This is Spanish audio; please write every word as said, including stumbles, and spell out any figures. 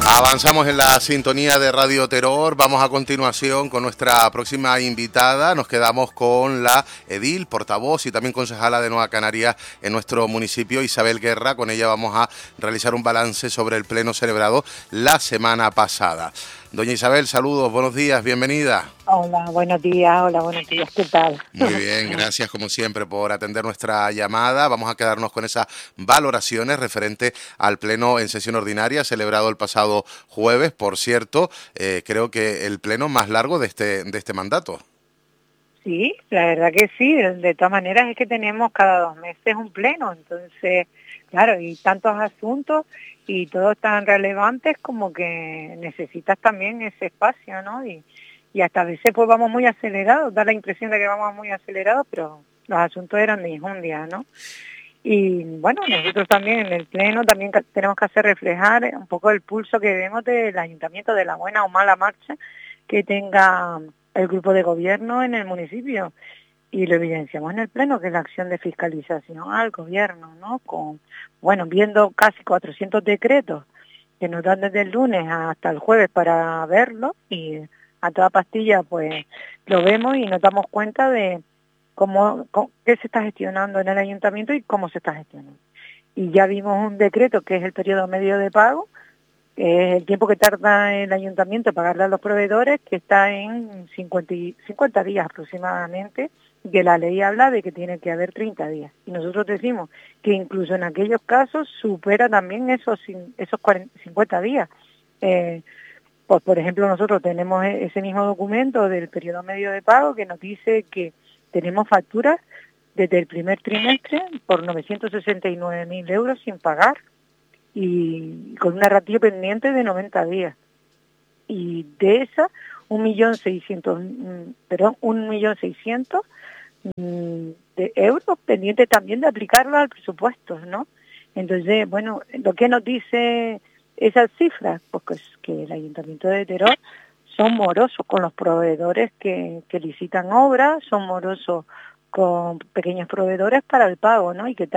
Avanzamos en la sintonía de Radio Terror. Vamos a continuación con nuestra próxima invitada. Nos quedamos con la edil, portavoz y también concejala de Nueva Canarias en nuestro municipio, Isabel Guerra. Con ella vamos a realizar un balance sobre el pleno celebrado la semana pasada. Doña Isabel, saludos, buenos días, bienvenida. Hola, buenos días, hola, buenos días, ¿qué tal? Muy bien, gracias como siempre por atender nuestra llamada. Vamos a quedarnos con esas valoraciones referente al pleno en sesión ordinaria celebrado el pasado jueves. Por cierto, eh, creo que el pleno más largo de este, de este mandato. Sí, la verdad que sí, de todas maneras es que tenemos cada dos meses un pleno, entonces, claro, y tantos asuntos y todos tan relevantes como que necesitas también ese espacio, ¿no? Y, y hasta a veces pues vamos muy acelerados, da la impresión de que vamos muy acelerados, pero los asuntos eran de enjundia, ¿no? Y bueno, nosotros también en el pleno también tenemos que hacer reflejar un poco el pulso que vemos del ayuntamiento, de la buena o mala marcha que tenga el grupo de gobierno en el municipio, y lo evidenciamos en el pleno, que es la acción de fiscalización al gobierno, ¿no? Con, bueno, viendo casi cuatrocientos decretos que nos dan desde el lunes hasta el jueves para verlo, y a toda pastilla pues lo vemos y nos damos cuenta de cómo, cómo qué se está gestionando en el ayuntamiento y cómo se está gestionando. Y ya vimos un decreto que es el periodo medio de pago, que es el tiempo que tarda el ayuntamiento en pagarle a los proveedores, que está en cincuenta, cincuenta días aproximadamente, que la ley habla de que tiene que haber treinta días. Y nosotros decimos que incluso en aquellos casos supera también esos, esos cuarenta, cincuenta días. Eh, pues por ejemplo nosotros tenemos ese mismo documento del periodo medio de pago que nos dice que tenemos facturas desde el primer trimestre por novecientos sesenta y nueve mil euros sin pagar, y con una ratio pendiente de noventa días. Y de esa, un millón seiscientos, perdón, un millón seiscientos de euros pendientes también de aplicarlo al presupuesto, ¿no? Entonces, bueno, lo que nos dice esas cifras, pues que el Ayuntamiento de Teror son morosos con los proveedores que, que licitan obras, son morosos con pequeños proveedores para el pago, ¿no? Y que